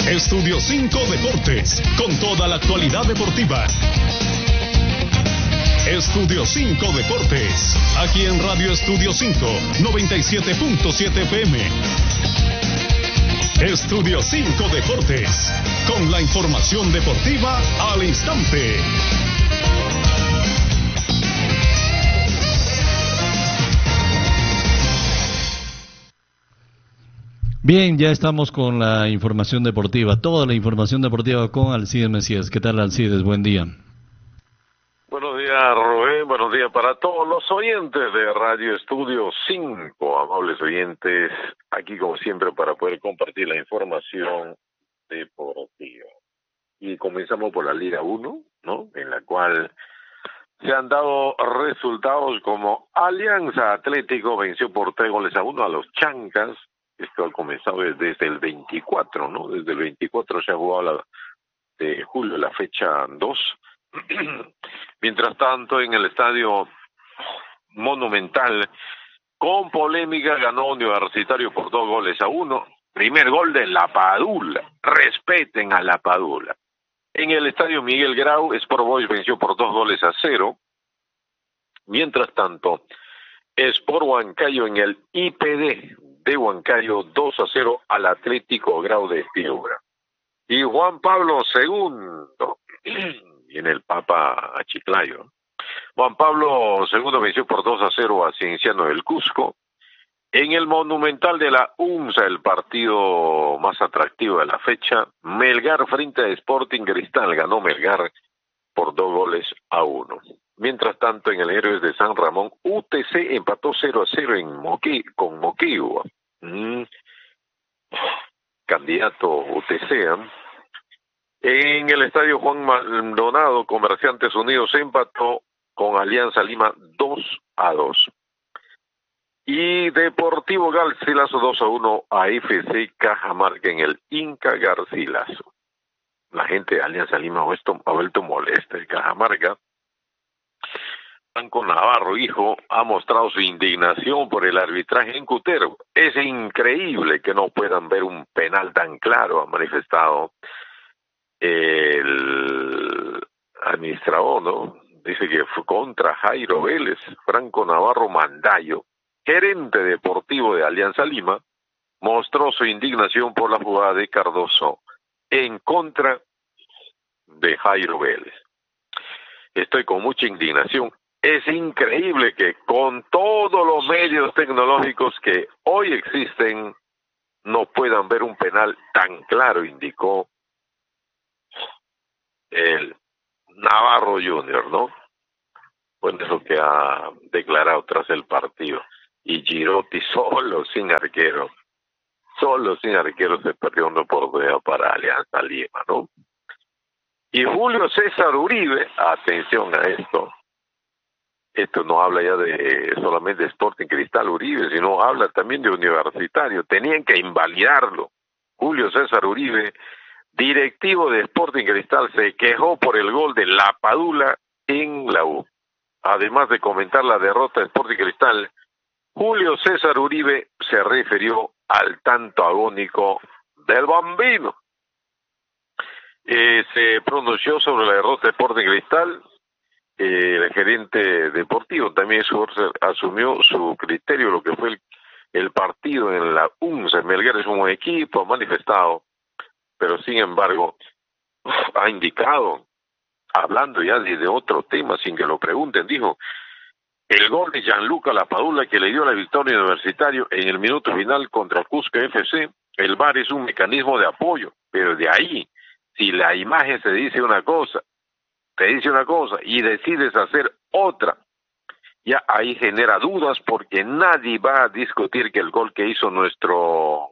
Estudio 5 Deportes, con toda la actualidad deportiva. Estudio 5 Deportes, aquí en Radio Estudio 5, 97.7 FM. Estudio 5 Deportes, con la información deportiva al instante. Bien, ya estamos con la información deportiva, toda la información deportiva con Alcides Mesías. ¿Qué tal, Alcides? Buen día. Buenos días, Rubén. Buenos días para todos los oyentes de Radio Estudio 5, amables oyentes, aquí como siempre para poder compartir la información deportiva. Y comenzamos por la Liga 1, ¿no? En la cual se han dado resultados como Alianza Atlético venció por 3-1 a los Chancas. Esto ha comenzado desde el 24, ¿no? Desde el 24 se ha jugado de julio, la fecha 2. Mientras tanto, en el estadio Monumental, con polémica, ganó Universitario por 2-1. Primer gol de La Padula. Respeten a La Padula. En el estadio Miguel Grau, Sport Boys venció por 2-0. Mientras tanto, Sport Huancayo en el IPD de Huancayo 2-0 al Atlético Grau de Piura. Y Juan Pablo II, y en el Papa Chiclayo. Juan Pablo II venció por 2-0 a Cienciano del Cusco. En el Monumental de la UNSA, el partido más atractivo de la fecha, Melgar frente a Sporting Cristal, ganó Melgar por 2-1. Mientras tanto, en el Héroes de San Ramón, UTC empató 0-0 con Moquegua. Candidato UTC. En el estadio Juan Maldonado, Comerciantes Unidos empató con Alianza Lima 2-2. Y Deportivo Garcilaso 2-1 a FC Cajamarca en el Inca Garcilaso. La gente de Alianza Lima ha vuelto molesta. El Cajamarca, Franco Navarro, hijo, ha mostrado su indignación por el arbitraje en Cutero. Es increíble que no puedan ver un penal tan claro, ha manifestado el administrador, ¿no? Dice que fue contra Jairo Vélez. Franco Navarro Mandayo, gerente deportivo de Alianza Lima, mostró su indignación por la jugada de Cardoso en contra de Jairo Vélez. Estoy con mucha indignación. Es increíble que con todos los medios tecnológicos que hoy existen no puedan ver un penal tan claro, indicó el Navarro Junior, ¿no? Bueno, es lo que ha declarado tras el partido. Y Girotti solo sin arquero se perdió 1-0 para Alianza Lima, ¿no? Y Julio César Uribe, atención a esto no habla ya de solamente de Sporting Cristal Uribe, sino habla también de Universitario. Tenían que invalidarlo. Julio César Uribe, directivo de Sporting Cristal, se quejó por el gol de La Padula en la U. Además de comentar la derrota de Sporting Cristal, Julio César Uribe se refirió al tanto agónico del Bambino. Se pronunció sobre la derrota de Sporting Cristal. El gerente deportivo también asumió su criterio, lo que fue el partido en la UNSA. Melgar es un equipo, ha manifestado, pero sin embargo ha indicado, hablando ya de otro tema sin que lo pregunten, dijo: el gol de Gianluca Lapadula que le dio la victoria Universitario en el minuto final contra Cusco FC, el VAR es un mecanismo de apoyo, pero de ahí, si la imagen te dice una cosa y decides hacer otra, ya ahí genera dudas, porque nadie va a discutir que el gol que hizo nuestro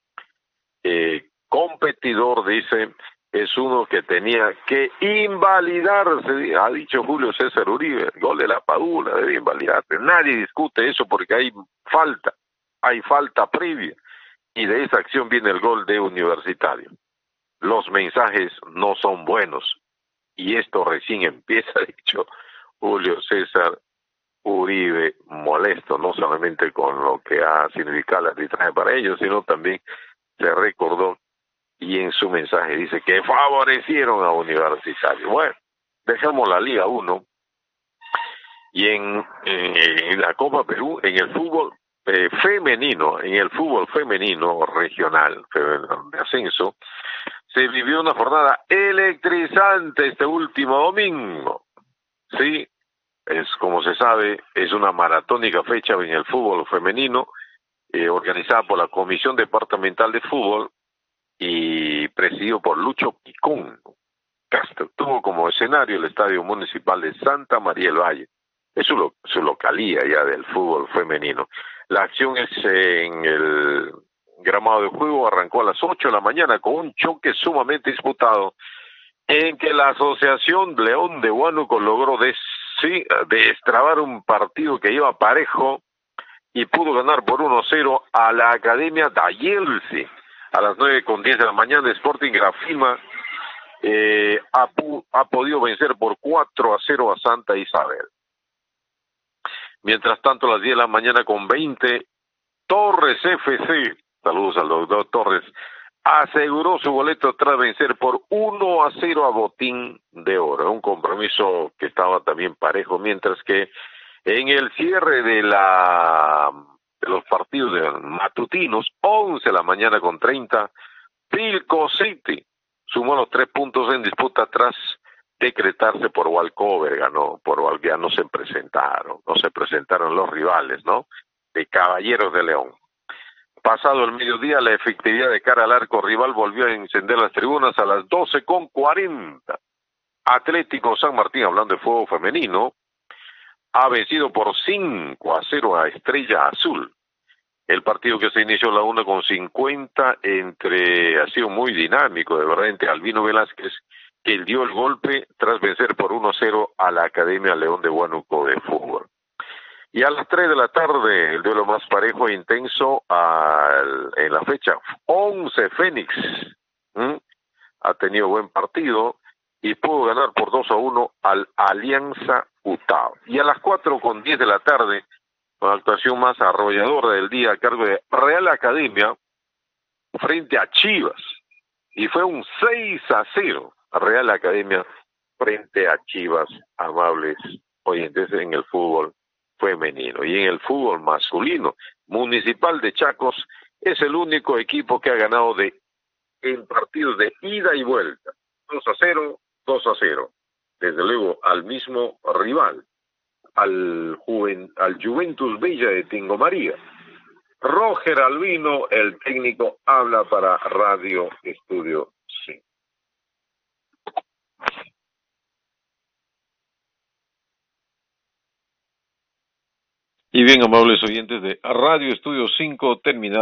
competidor, dice, es uno que tenía que invalidarse, ha dicho Julio César Uribe. El gol de La Padula debe invalidarse. Nadie discute eso porque hay falta previa, y de esa acción viene el gol de Universitario. Los mensajes no son buenos, y esto recién empieza, ha dicho Julio César Uribe, molesto no solamente con lo que ha significado el arbitraje para ellos, sino también se recordó y en su mensaje dice que favorecieron a Universitario. Bueno, dejamos la Liga 1 y en la Copa Perú, en el fútbol femenino, regional de ascenso, se vivió una jornada electrizante este último domingo. Sí, es como se sabe, es una maratónica fecha en el fútbol femenino, organizada por la Comisión Departamental de Fútbol y presidido por Lucho Picón Castro. Tuvo como escenario el Estadio Municipal de Santa María del Valle. Es su localía ya del fútbol femenino. La acción es en el gramado de juego, arrancó a las 8 de la mañana con un choque sumamente disputado en que la Asociación León de Huánuco logró destrabar un partido que iba parejo y pudo ganar por 1-0 a la Academia Dayelsi. A las 9:10 de la mañana, Sporting Grafima ha podido vencer por 4-0 a Santa Isabel. Mientras tanto, a las 10 de la mañana con 20, Torres FC, saludos al doctor Torres, aseguró su boleto tras vencer por 1-0 a Botín de Oro. Un compromiso que estaba también parejo, mientras que en el cierre de los partidos matutinos, 11 de la mañana con 30, Pilco City sumó los 3 puntos en disputa tras decretarse por walkover, ya no se presentaron los rivales, ¿no? De Caballeros de León. Pasado el mediodía, la efectividad de cara al arco rival volvió a encender las tribunas a las 12:40. Atlético San Martín, hablando de fútbol femenino, ha vencido por 5-0 a Estrella Azul. El partido que se inició a la 1:50 ha sido muy dinámico, de verdad, entre Albino Velázquez, que dio el golpe tras vencer por 1-0 a la Academia León de Huánuco de fútbol. Y a las 3 de la tarde, el duelo más parejo e intenso en la fecha. 11 Fénix ha tenido buen partido y pudo ganar por 2-1 al Alianza Utah. Y a las 4:10 de la tarde, la actuación más arrolladora del día a cargo de Real Academia frente a Chivas. Y fue un 6-0 Real Academia frente a Chivas, amables oyentes, en el fútbol femenino. Y en el fútbol masculino, Municipal de Chacos es el único equipo que ha ganado en partidos de ida y vuelta. 2-0, 2-0. Desde luego al mismo rival, al Juventus Bella de Tingo María. Roger Albino, el técnico, habla para Radio Estudio 5. Y bien, amables oyentes de Radio Estudio 5, terminamos